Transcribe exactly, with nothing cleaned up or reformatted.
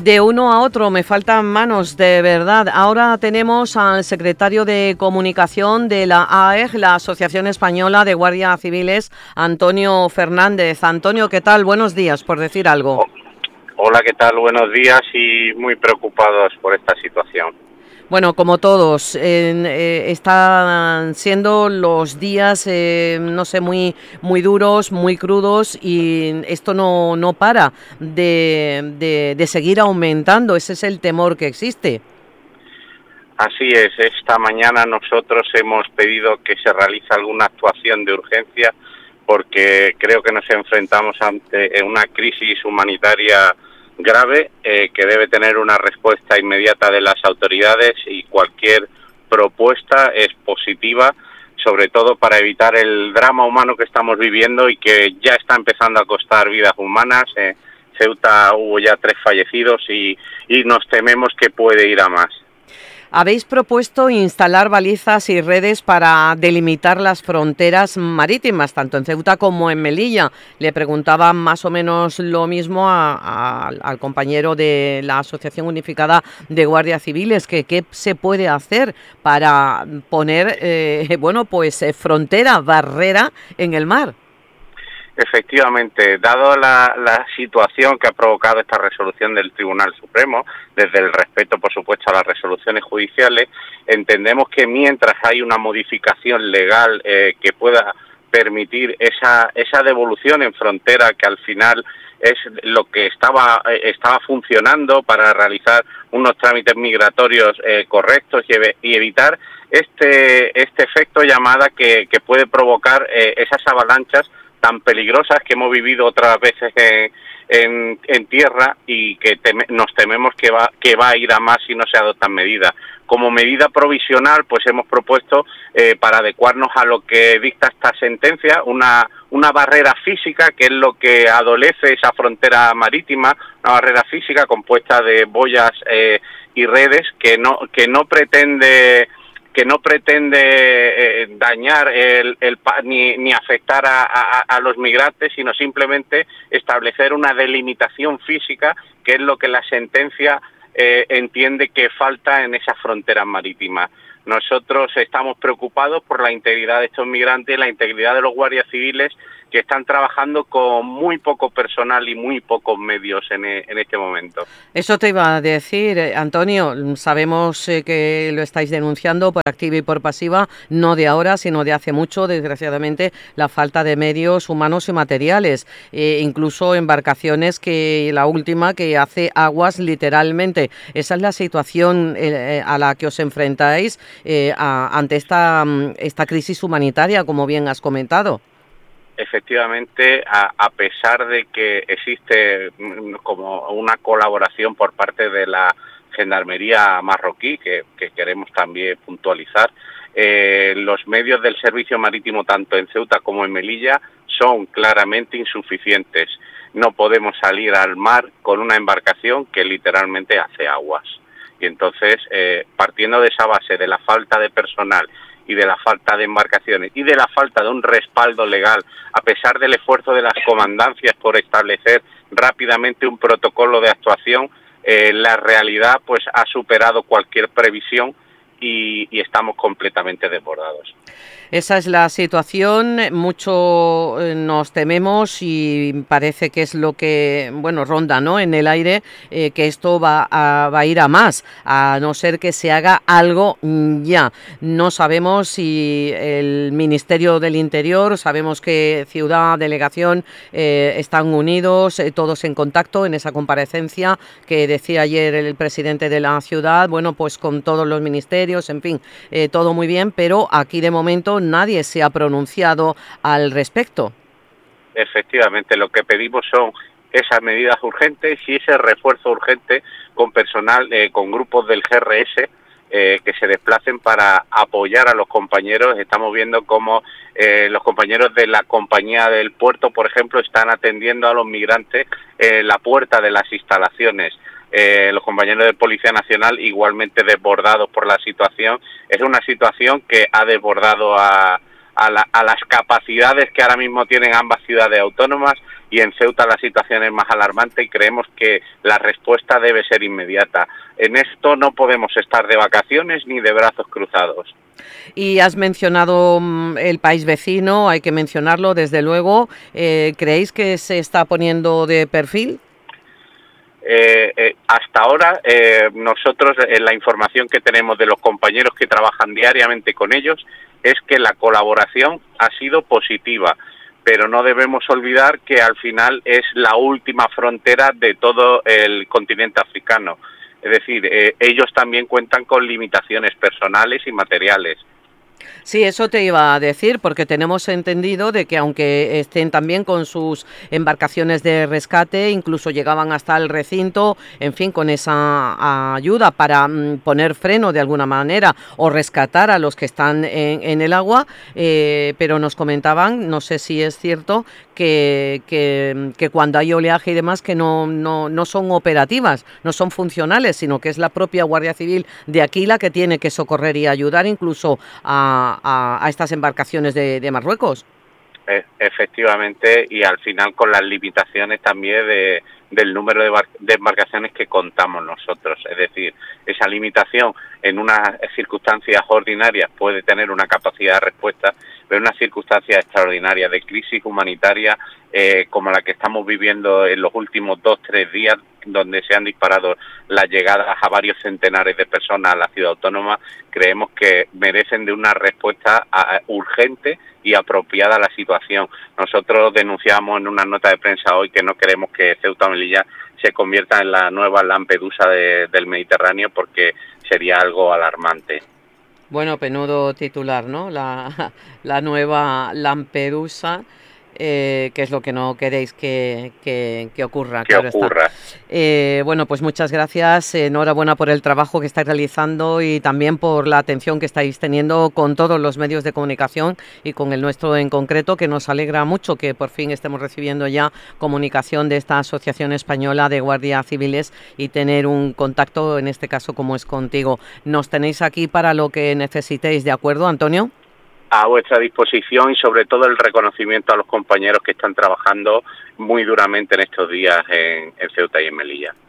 De uno a otro me faltan manos, de verdad. Ahora tenemos al secretario de Comunicación de la A E G, la Asociación Española de Guardias Civiles, Antonio Fernández. Antonio, ¿qué tal? Buenos días, por decir algo. Hola, ¿qué tal? Buenos días y muy preocupados por esta situación. Bueno, como todos, eh, eh, están siendo los días, eh, no sé, muy muy duros, muy crudos y esto no, no para de, de, de seguir aumentando. Ese es el temor que existe. Así es, esta mañana nosotros hemos pedido que se realice alguna actuación de urgencia porque creo que nos enfrentamos ante una crisis humanitaria grave eh, que debe tener una respuesta inmediata de las autoridades y cualquier propuesta es positiva, sobre todo para evitar el drama humano que estamos viviendo y que ya está empezando a costar vidas humanas. En Ceuta hubo ya tres fallecidos y, y nos tememos que puede ir a más. Habéis propuesto instalar balizas y redes para delimitar las fronteras marítimas, tanto en Ceuta como en Melilla. Le preguntaba más o menos lo mismo a, a, al compañero de la Asociación Unificada de Guardias Civiles, que qué se puede hacer para poner, eh, bueno, pues eh, frontera, barrera en el mar. Efectivamente, dado la, la situación que ha provocado esta resolución del Tribunal Supremo, desde el respeto, por supuesto, a las resoluciones judiciales, entendemos que mientras hay una modificación legal eh, que pueda permitir esa, esa devolución en frontera, que al final es lo que estaba, eh, estaba funcionando para realizar unos trámites migratorios eh, correctos y, ev y evitar este, este efecto llamada que, que puede provocar eh, esas avalanchas tan peligrosas que hemos vivido otras veces en, en, en tierra y que teme, nos tememos que va, que va a ir a más si no se adoptan medidas. Como medida provisional, pues hemos propuesto, eh, para adecuarnos a lo que dicta esta sentencia, una, una barrera física, que es lo que adolece esa frontera marítima, una barrera física compuesta de boyas eh, y redes que no, que no pretende... que no pretende eh, dañar el, el, ni, ni afectar a, a, a los migrantes, sino simplemente establecer una delimitación física, que es lo que la sentencia eh, entiende que falta en esas fronteras marítimas. Nosotros estamos preocupados por la integridad de estos migrantes, la integridad de los guardias civiles que están trabajando con muy poco personal y muy pocos medios en, en este momento. Eso te iba a decir, Antonio, sabemos eh, que lo estáis denunciando por activa y por pasiva, no de ahora, sino de hace mucho, desgraciadamente, la falta de medios humanos y materiales, eh, incluso embarcaciones, que la última que hace aguas literalmente. Esa es la situación eh, a la que os enfrentáis eh, a, ante esta, esta crisis humanitaria, como bien has comentado. Efectivamente, a, a pesar de que existe como una colaboración por parte de la Gendarmería marroquí, que, que queremos también puntualizar, eh, los medios del servicio marítimo, tanto en Ceuta como en Melilla, son claramente insuficientes. No podemos salir al mar con una embarcación que literalmente hace aguas. Y entonces, eh, partiendo de esa base de la falta de personal y de la falta de embarcaciones y de la falta de un respaldo legal, a pesar del esfuerzo de las comandancias por establecer rápidamente un protocolo de actuación, eh, la realidad pues ha superado cualquier previsión y, y estamos completamente desbordados. Esa es la situación, mucho nos tememos y parece que es lo que, bueno, ronda, ¿no?, en el aire, eh, que esto va a, va a ir a más, a no ser que se haga algo ya. No sabemos si el Ministerio del Interior, sabemos que Ciudad, Delegación eh, están unidos, eh, todos en contacto en esa comparecencia que decía ayer el presidente de la ciudad, bueno, pues con todos los ministerios, en fin, eh, todo muy bien, pero aquí de momento nadie se ha pronunciado al respecto. Efectivamente, lo que pedimos son esas medidas urgentes y ese refuerzo urgente con personal, eh, con grupos del G R S eh, que se desplacen para apoyar a los compañeros. Estamos viendo cómo eh, los compañeros de la compañía del puerto, por ejemplo, están atendiendo a los migrantes en la puerta de las instalaciones. Eh, los compañeros de Policía Nacional igualmente desbordados por la situación. Es una situación que ha desbordado a, a, la, a las capacidades que ahora mismo tienen ambas ciudades autónomas y en Ceuta la situación es más alarmante y creemos que la respuesta debe ser inmediata. En esto no podemos estar de vacaciones ni de brazos cruzados. Y has mencionado el país vecino, hay que mencionarlo desde luego. Eh, ¿Creéis que se está poniendo de perfil? Eh, eh, hasta ahora eh, nosotros en la información que tenemos de los compañeros que trabajan diariamente con ellos es que la colaboración ha sido positiva, pero no debemos olvidar que al final es la última frontera de todo el continente africano. Es decir, eh, ellos también cuentan con limitaciones personales y materiales. Sí, eso te iba a decir, porque tenemos entendido de que aunque estén también con sus embarcaciones de rescate, incluso llegaban hasta el recinto, en fin, con esa ayuda para mm, poner freno de alguna manera o rescatar a los que están en, en el agua, eh, pero nos comentaban, no sé si es cierto, que, que, que cuando hay oleaje y demás que no, no, no son operativas, no son funcionales, sino que es la propia Guardia Civil de aquí la que tiene que socorrer y ayudar incluso a A, a estas embarcaciones de, de Marruecos. Efectivamente, y al final con las limitaciones también de, del número de, bar, de embarcaciones que contamos nosotros. Es decir, esa limitación en unas circunstancias ordinarias puede tener una capacidad de respuesta, pero en unas circunstancias extraordinarias de crisis humanitaria eh, como la que estamos viviendo en los últimos dos, tres días, donde se han disparado las llegadas a varios centenares de personas a la ciudad autónoma, creemos que merecen de una respuesta a, urgente y apropiada a la situación. Nosotros denunciamos en una nota de prensa hoy que no queremos que Ceuta o Melilla se convierta en la nueva Lampedusa de, del Mediterráneo, porque sería algo alarmante. Bueno, penudo titular, ¿no? La, la nueva Lampedusa. Eh, que es lo que no queréis que, que, que ocurra. Que claro ocurra. Está. Eh, bueno, pues muchas gracias, enhorabuena por el trabajo que estáis realizando y también por la atención que estáis teniendo con todos los medios de comunicación y con el nuestro en concreto, que nos alegra mucho que por fin estemos recibiendo ya comunicación de esta Asociación Española de Guardias Civiles y tener un contacto, en este caso como es contigo. Nos tenéis aquí para lo que necesitéis, ¿de acuerdo, Antonio? A vuestra disposición y sobre todo el reconocimiento a los compañeros que están trabajando muy duramente en estos días en, en Ceuta y en Melilla.